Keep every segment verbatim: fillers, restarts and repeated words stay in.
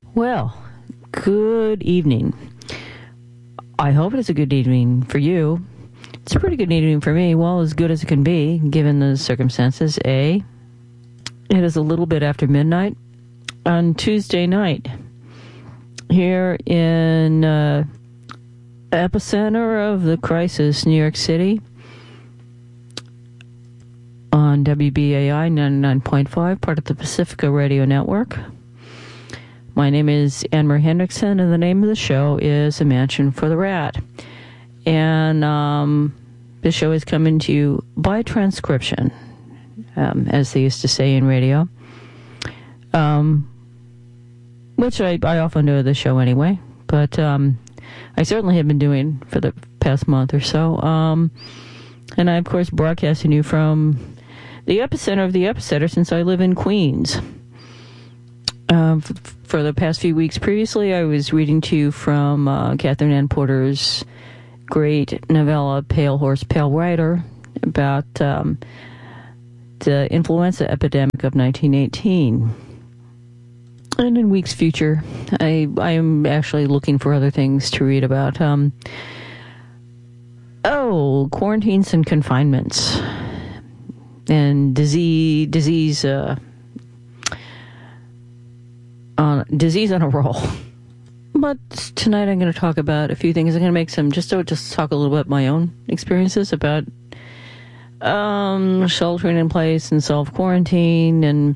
Well, good evening. I hope it's a good evening for you. It's a pretty good evening for me. Well, as good as it can be, given the circumstances. A, it is a little bit after midnight on Tuesday night here in uh, epicenter of the crisis, New York City, on W B A I ninety-nine point five, part of the Pacifica Radio Network. My name is Anne-Marie Hendrickson, and the name of the show is A Mansion for the Rat. And um, this show is coming to you by transcription, um, as they used to say in radio, um, which I, I often do the show anyway, but um, I certainly have been doing for the past month or so. Um, and I, of course, broadcasting you from the epicenter of the epicenter since I live in Queens. Uh, f- for the past few weeks previously, I was reading to you from uh, Catherine Ann Porter's great novella, Pale Horse, Pale Rider, about um, the influenza epidemic of nineteen eighteen. And in weeks future, I I am actually looking for other things to read about. Um, oh, quarantines and confinements. And disease, disease, uh, on disease on a roll. But tonight I'm going to talk about a few things. I'm going to make some, just to just talk a little bit my own experiences about um, sheltering in place and self-quarantine and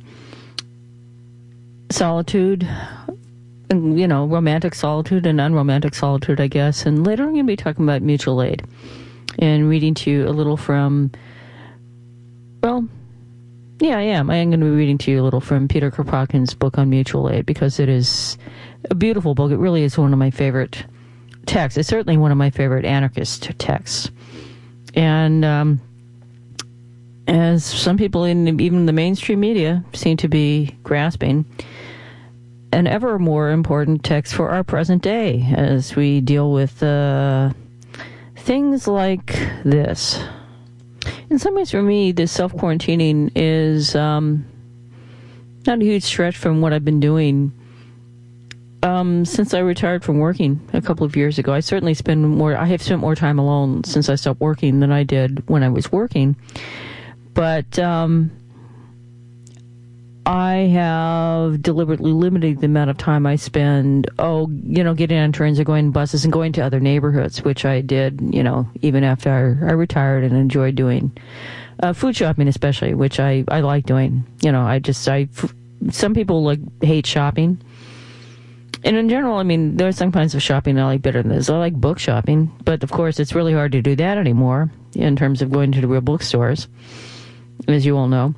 solitude, and, you know, romantic solitude and unromantic solitude, I guess. And later I'm going to be talking about mutual aid and reading to you a little from, well, yeah, I am. I am going to be reading to you a little from Peter Kropotkin's book on mutual aid, because it is a beautiful book. It really is one of my favorite texts. It's certainly one of my favorite anarchist texts. And um, as some people in even the mainstream media seem to be grasping, an ever more important text for our present day as we deal with uh, things like this. In some ways, for me, this self-quarantining is um, not a huge stretch from what I've been doing um, since I retired from working a couple of years ago. I certainly spend more, I have spent more time alone since I stopped working than I did when I was working. But um, I have deliberately limited the amount of time I spend, oh, you know, getting on trains or going on buses and going to other neighborhoods, which I did, you know, even after I retired and enjoyed doing. Uh, food shopping especially, which I, I like doing. You know, I just, I, f- some people like hate shopping. And in general, I mean, there are some kinds of shopping I like better than this. I like book shopping, but of course it's really hard to do that anymore in terms of going to the real bookstores, as you all know.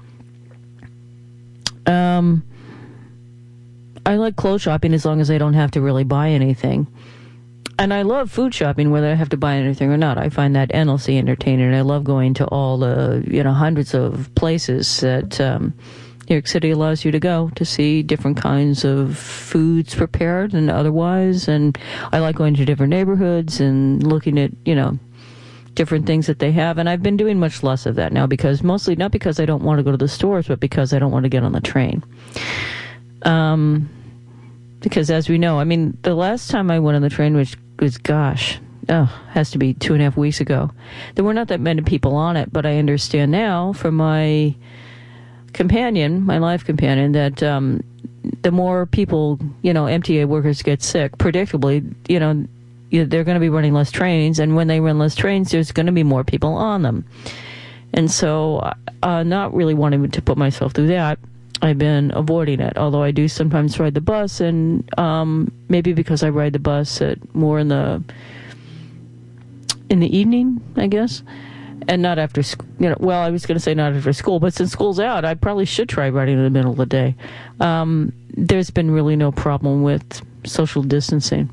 Um, I like clothes shopping as long as I don't have to really buy anything. And I love food shopping whether I have to buy anything or not. I find that endlessly entertaining. And I love going to all the, you know, hundreds of places that um, New York City allows you to go to see different kinds of foods prepared and otherwise. And I like going to different neighborhoods and looking at, you know, different things that they have. And I've been doing much less of that now, because mostly not because I don't want to go to the stores, but because I don't want to get on the train. Um, because as we know, I mean, the last time I went on the train, which was, gosh, oh, has to be two and a half weeks ago, there were not that many people on it, but I understand now from my companion, my life companion, that um, the more people, you know, M T A workers get sick, predictably, you know, they're going to be running less trains, and when they run less trains, there's going to be more people on them. And so, uh, not really wanting to put myself through that, I've been avoiding it, although I do sometimes ride the bus, and um, maybe because I ride the bus at more in the in the evening, I guess, and not after school. You know, well, I was going to say not after school, but since school's out, I probably should try riding in the middle of the day. Um, there's been really no problem with social distancing.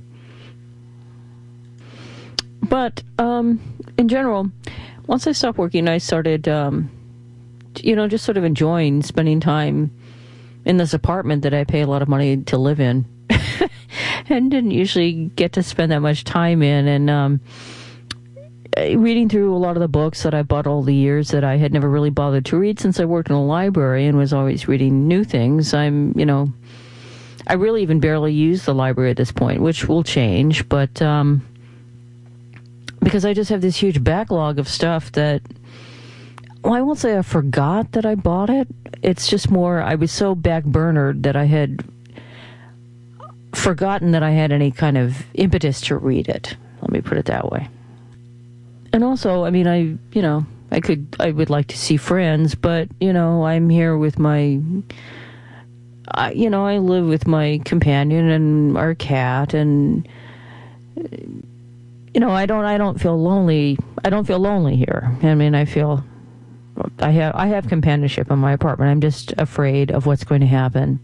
But um, in general, once I stopped working, I started, um, you know, just sort of enjoying spending time in this apartment that I pay a lot of money to live in and didn't usually get to spend that much time in. And um, reading through a lot of the books that I bought all the years that I had never really bothered to read since I worked in a library and was always reading new things. I'm, you know, I really even barely use the library at this point, which will change, but um, because I just have this huge backlog of stuff that, well, I won't say I forgot that I bought it. It's just more, I was so backburnered that I had forgotten that I had any kind of impetus to read it. Let me put it that way. And also, I mean, I, you know, I could, I would like to see friends, but, you know, I'm here with my, I, you know, I live with my companion and our cat, and, you know, I don't, I don't feel lonely. I don't feel lonely here. I mean, I feel, I have, I have companionship in my apartment. I'm just afraid of what's going to happen.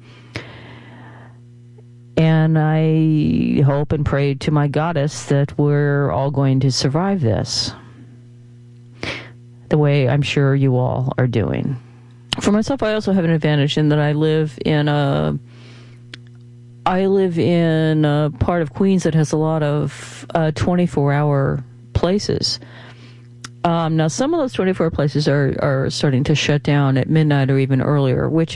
And I hope and pray to my goddess that we're all going to survive this, the way I'm sure you all are doing. For myself, I also have an advantage in that I live in a, I live in a part of Queens that has a lot of uh, twenty-four hour places. Um, now, some of those twenty-four places are, are starting to shut down at midnight or even earlier, which